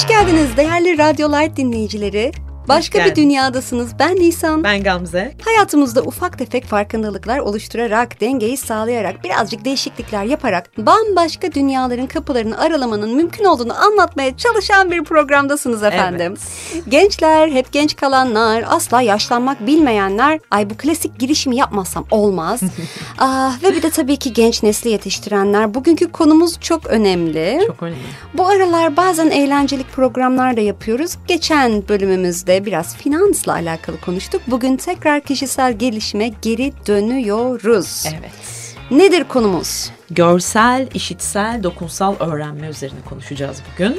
Hoş geldiniz değerli Radyo Light dinleyicileri. Başka bir dünyadasınız. Ben Nisan. Ben Gamze. Hayatımızda ufak tefek farkındalıklar oluşturarak, dengeyi sağlayarak, birazcık değişiklikler yaparak bambaşka dünyaların kapılarını aralamanın mümkün olduğunu anlatmaya çalışan bir programdasınız efendim. Evet. Gençler, hep genç kalanlar, asla yaşlanmak bilmeyenler, ay bu klasik girişimi yapmazsam olmaz. Ve bir de tabii ki genç nesli yetiştirenler. Bugünkü konumuz çok önemli. Çok önemli. Bu aralar bazen eğlencelik programlar da yapıyoruz. Geçen bölümümüzde biraz finansla alakalı konuştuk. Bugün tekrar kişisel gelişime geri dönüyoruz. Evet. Nedir konumuz? Görsel, işitsel, dokunsal öğrenme üzerine konuşacağız bugün.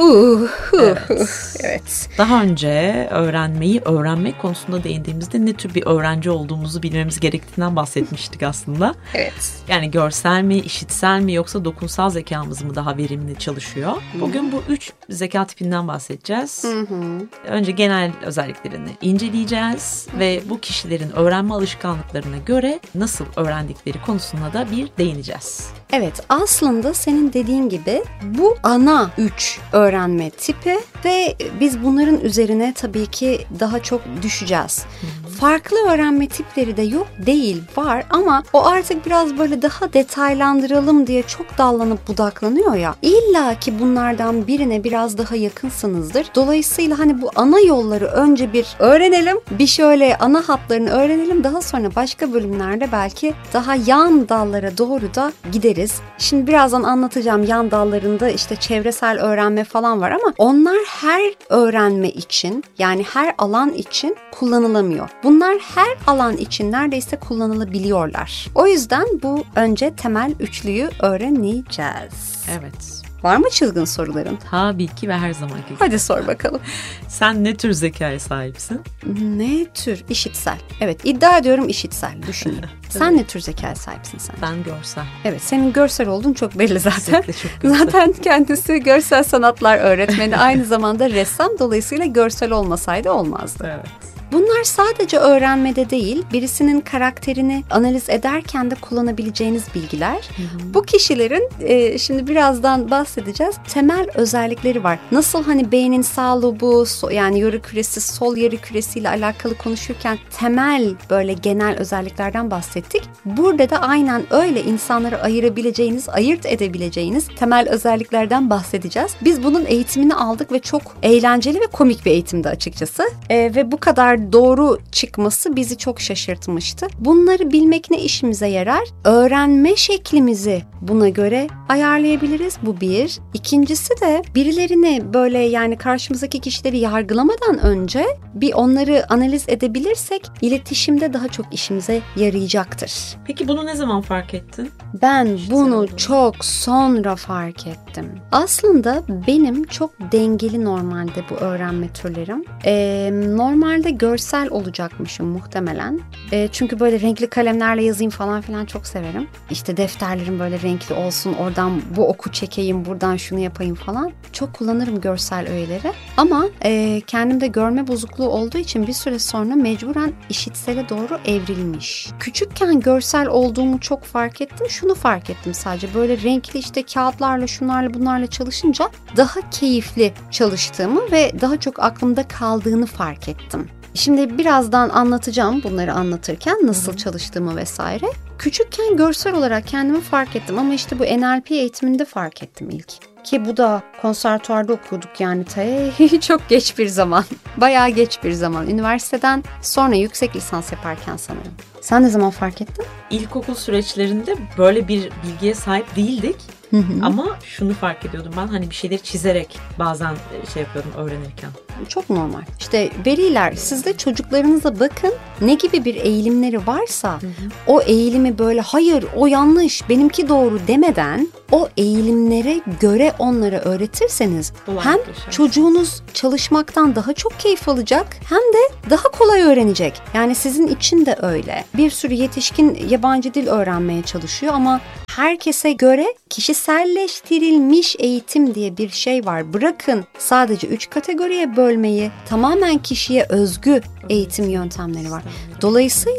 Evet. Daha önce öğrenmek konusunda değindiğimizde ne tür bir öğrenci olduğumuzu bilmemiz gerektiğinden bahsetmiştik aslında. Evet. Yani görsel mi, işitsel mi yoksa dokunsal zekamız mı daha verimli çalışıyor? Bugün bu 3 zeka tipinden bahsedeceğiz. Önce genel özelliklerini inceleyeceğiz ve bu kişilerin öğrenme alışkanlıklarına göre nasıl öğrendikleri konusuna da bir değineceğiz. Evet, aslında senin dediğin gibi bu ana 3 öğrenme tipi ve biz bunların üzerine tabii ki daha çok düşeceğiz. Farklı öğrenme tipleri de yok değil, var ama o artık biraz böyle daha detaylandıralım diye çok dallanıp budaklanıyor ya. İlla ki bunlardan birine biraz daha yakınsınızdır. Dolayısıyla hani bu ana yolları önce bir öğrenelim, bir şöyle ana hatlarını öğrenelim. Daha sonra başka bölümlerde belki daha yan dallara doğru da gideriz. Şimdi birazdan anlatacağım yan dallarında işte çevresel öğrenme falan var ama onlar her öğrenme için, yani her alan için kullanılamıyor. Bunlar her alan için neredeyse kullanılabiliyorlar. O yüzden bu önce temel üçlüyü öğreneceğiz. Evet. Var mı çılgın soruların? Tabii ki ve her zamanki gibi. Hadi sor bakalım. Sen ne tür zekaya sahipsin? Ne tür? İşitsel. Evet, iddia ediyorum işitsel. Düşünüyorum. Sen ne tür zekaya sahipsin sen? Ben görsel. Evet, senin görsel olduğun çok belli zaten. Kesinlikle çok görsel. Zaten kendisi görsel sanatlar öğretmeni, aynı zamanda ressam. Dolayısıyla görsel olmasaydı olmazdı. Evet. Bunlar sadece öğrenmede değil, birisinin karakterini analiz ederken de kullanabileceğiniz bilgiler. Bu kişilerin, şimdi birazdan bahsedeceğiz, temel özellikleri var. Nasıl hani beynin sağ lobu, yani yarı küresi, sol yarı küresiyle alakalı konuşurken temel böyle genel özelliklerden bahsettik. Burada da aynen öyle insanları ayırabileceğiniz, ayırt edebileceğiniz temel özelliklerden bahsedeceğiz. Biz bunun eğitimini aldık ve çok eğlenceli ve komik bir eğitimdi açıkçası. Ve bu kadar doğru çıkması bizi çok şaşırtmıştı. Bunları bilmek ne işimize yarar? Öğrenme şeklimizi buna göre ayarlayabiliriz. Bu bir. İkincisi de birilerini böyle, yani karşımızdaki kişileri yargılamadan önce bir onları analiz edebilirsek iletişimde daha çok işimize yarayacaktır. Peki bunu ne zaman fark ettin? Ben bunu çok sonra fark ettim. Aslında benim çok dengeli normalde bu öğrenme türlerim. Normalde görsel olacakmışım muhtemelen. Çünkü böyle renkli kalemlerle yazayım falan filan çok severim. İşte defterlerim böyle renkli olsun, oradan bu oku çekeyim, buradan şunu yapayım falan. Çok kullanırım görsel öğeleri. Ama kendimde görme bozukluğu olduğu için bir süre sonra mecburen işitsele doğru evrilmiş. Küçükken görsel olduğumu çok fark ettim. Şunu fark ettim sadece. Böyle renkli işte kağıtlarla, şunlarla, bunlarla çalışınca daha keyifli çalıştığımı ve daha çok aklımda kaldığını fark ettim. Şimdi birazdan anlatacağım bunları anlatırken nasıl çalıştığımı vesaire. Küçükken görsel olarak kendimi fark ettim ama işte bu NLP eğitiminde fark ettim ilk. Ki bu da konservatuvarda okuyorduk yani çok geç bir zaman. Bayağı geç bir zaman. Üniversiteden sonra yüksek lisans yaparken sanırım. Sen ne zaman fark ettin? İlkokul süreçlerinde böyle bir bilgiye sahip değildik. Ama şunu fark ediyordum ben, hani bir şeyleri çizerek bazen şey yapıyordum öğrenirken. Çok normal. İşte veliler, siz de çocuklarınıza bakın, ne gibi bir eğilimleri varsa o eğilimi böyle hayır o yanlış benimki doğru demeden o eğilimlere göre onlara öğretirseniz hem çocuğunuz çalışmaktan daha çok keyif alacak hem de daha kolay öğrenecek. Yani sizin için de öyle. Bir sürü yetişkin yabancı dil öğrenmeye çalışıyor ama herkese göre kişiselleştirilmiş eğitim diye bir şey var. Bırakın sadece 3 kategoriye bölmeyi, tamamen kişiye özgü eğitim yöntemleri var. Dolayısıyla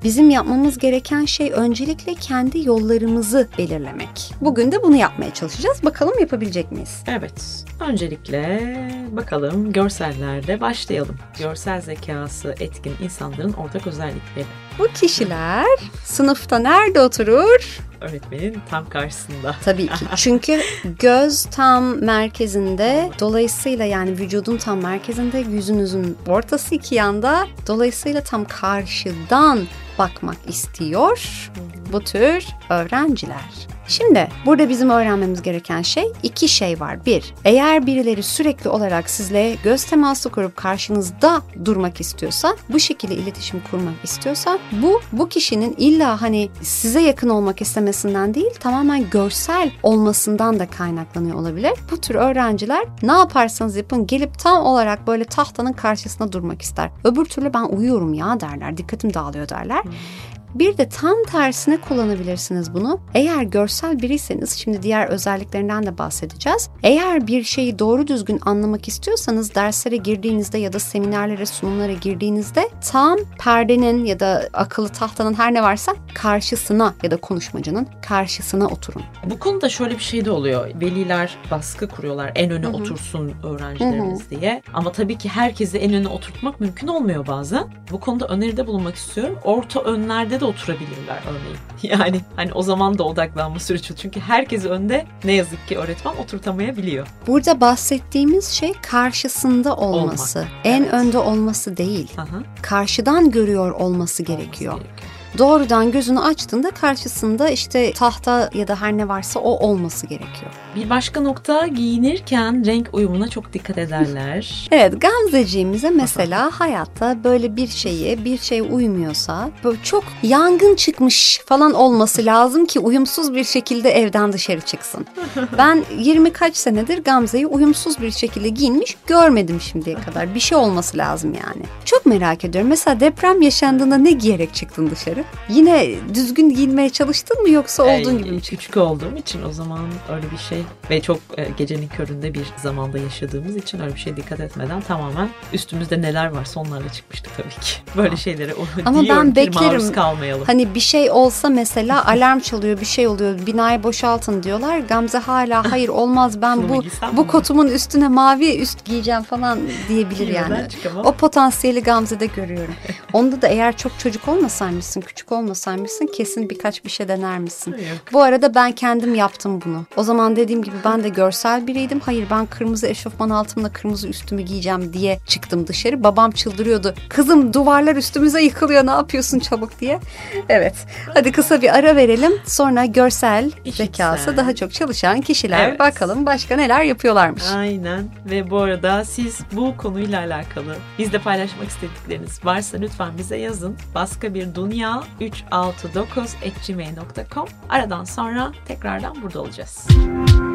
bizim yapmamız gereken şey öncelikle kendi yollarımızı belirlemek. Bugün de bunu yapmaya çalışacağız. Bakalım yapabilecek miyiz? Evet. Öncelikle bakalım görsellerde başlayalım. Görsel zekası etkin insanların ortak özellikleri. Bu kişiler sınıfta nerede oturur? Öğretmenin tam karşısında. Tabii ki. Çünkü göz tam merkezinde. Dolayısıyla yani vücudun tam merkezinde, yüzünüzün ortası iki yanda. Dolayısıyla tam karşıdan bakmak istiyor bu tür öğrenciler. Şimdi burada bizim öğrenmemiz gereken iki şey var. Bir, eğer birileri sürekli olarak sizle göz teması kurup karşınızda durmak istiyorsa, bu şekilde iletişim kurmak istiyorsa, bu kişinin illa hani size yakın olmak istemesinden değil, tamamen görsel olmasından da kaynaklanıyor olabilir. Bu tür öğrenciler ne yaparsanız yapın gelip tam olarak böyle tahtanın karşısında durmak ister. Öbür türlü ben uyuyorum ya derler, dikkatim dağılıyor derler. Bir de tam tersine kullanabilirsiniz bunu. Eğer görsel biriyseniz, şimdi diğer özelliklerinden de bahsedeceğiz. Eğer bir şeyi doğru düzgün anlamak istiyorsanız derslere girdiğinizde ya da seminerlere, sunumlara girdiğinizde tam perdenin ya da akıllı tahtanın her ne varsa karşısına ya da konuşmacının karşısına oturun. Bu konuda şöyle bir şey de oluyor. Veliler baskı kuruyorlar en öne otursun öğrencilerimiz diye. Ama tabii ki herkesi en öne oturtmak mümkün olmuyor bazen. Bu konuda öneride bulunmak istiyorum. Orta önlerde de oturabilirler örneğin. Yani hani o zaman da odaklanma süreci. Çünkü herkes önde ne yazık ki öğretmen oturtamayabiliyor. Burada bahsettiğimiz şey karşısında olması. En önde olması değil. Aha. Karşıdan görüyor olması gerekiyor. Doğrudan gözünü açtığında karşısında işte tahta ya da her ne varsa o olması gerekiyor. Bir başka nokta, giyinirken renk uyumuna çok dikkat ederler. Evet, Gamzeciğimize mesela hayatta böyle bir şey uymuyorsa, böyle çok yangın çıkmış falan olması lazım ki uyumsuz bir şekilde evden dışarı çıksın. Ben 20 kaç senedir Gamze'yi uyumsuz bir şekilde giyinmiş görmedim şimdiye kadar. Bir şey olması lazım yani. Çok merak ediyorum. Mesela deprem yaşandığında ne giyerek çıktın dışarı? Yine düzgün giyinmeye çalıştın mı yoksa olduğun gibi mi? Küçük olduğum için o zaman öyle bir şey ve çok gecenin köründe bir zamanda yaşadığımız için öyle bir şeye dikkat etmeden tamamen üstümüzde neler varsa onlarla çıkmıştık tabii ki. Böyle şeylere ama ben beklerim. Maruz kalmayalım. Hani bir şey olsa mesela alarm çalıyor, bir şey oluyor, binayı boşaltın diyorlar. Gamze hala hayır olmaz, ben bu kotumun üstüne mavi üst giyeceğim falan diyebilir yani. O potansiyeli Gamze'de görüyorum. Onda da eğer çok çocuk olmasaymışsın, küçük olmasaymışsın kesin birkaç bir şey dener misin? Yok. Bu arada ben kendim yaptım bunu. O zaman dediğim gibi ben de görsel biriydim. Hayır, ben kırmızı eşofman altımda kırmızı üstümü giyeceğim diye çıktım dışarı. Babam çıldırıyordu. Kızım duvarlar üstümüze yıkılıyor, ne yapıyorsun çabuk diye. Evet. Hadi kısa bir ara verelim. Sonra görsel zekası daha çok çalışan kişiler, bakalım başka neler yapıyorlarmış. Aynen. Ve bu arada siz bu konuyla alakalı bizle paylaşmak istedikleriniz varsa lütfen bize yazın. Başka bir dünya 369@gmail.com. Aradan sonra tekrardan burada olacağız.